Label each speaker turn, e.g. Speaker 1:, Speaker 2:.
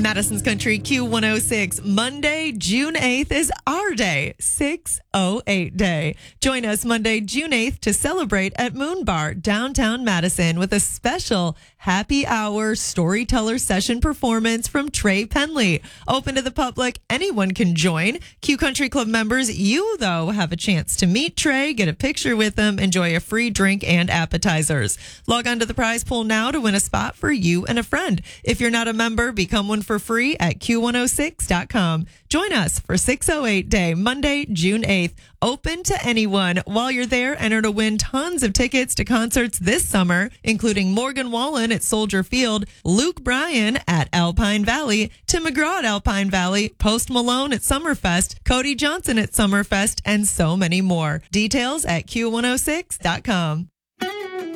Speaker 1: Madison's Country Q106. Monday, June 8th is our day, 608 Day. Join us Monday, June 8th to celebrate at Moon Bar, downtown Madison, with a special happy hour storyteller session performance from Trey Penley. Open to the public, anyone can join. Q Country Club members, you, though, have a chance to meet Trey, get a picture with him, enjoy a free drink and appetizers. Log on to the prize pool now to win a spot for you and a friend. If you're not a member, become one for free at Q106.com. Join us for 608 Day, Monday, June 8th. Open to anyone. While you're there, enter to win tons of tickets to concerts this summer, including Morgan Wallen at Soldier Field, Luke Bryan at Alpine Valley, Tim McGraw at Alpine Valley, Post Malone at Summerfest, Cody Johnson at Summerfest, and so many more. Details at Q106.com.